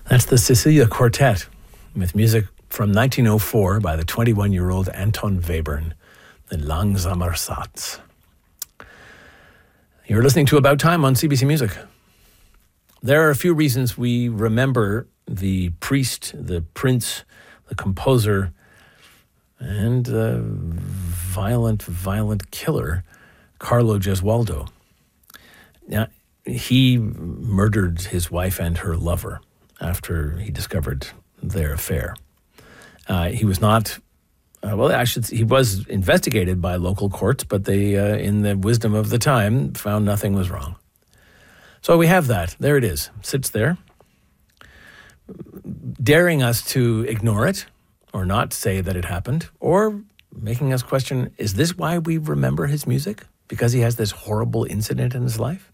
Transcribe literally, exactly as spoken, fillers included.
That's the Cecilia Quartet with music from nineteen oh four by the twenty-one-year-old Anton Webern, the Langsamer Satz. You're listening to About Time on C B C Music. There are a few reasons we remember the priest, the prince, the composer, and the violent, violent killer, Carlo Gesualdo. Now, he murdered his wife and her lover after he discovered their affair. Uh, he was not, uh, well, I should say, he was investigated by local courts, but they, uh, in the wisdom of the time, found nothing was wrong. So we have that. There it is. Sits there, daring us to ignore it or not say that it happened, or making us question, is this why we remember his music? Because he has this horrible incident in his life?